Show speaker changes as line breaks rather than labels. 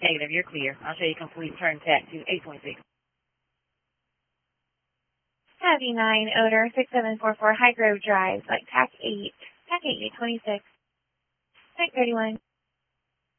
Negative, you're clear. I'll show you complete turn tack to 826.
Heavy 9, odor 6744 High Grove Drive, like TAC 8, TAC 8, 826, TAC 31.